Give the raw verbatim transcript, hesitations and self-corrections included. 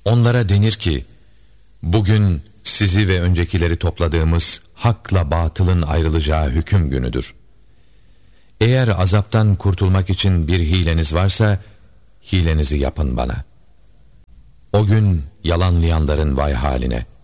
Onlara denir ki, bugün sizi ve öncekileri topladığımız hakla batılın ayrılacağı hüküm günüdür. Eğer azaptan kurtulmak için bir hileniz varsa, hilenizi yapın bana. O gün yalanlayanların vay haline.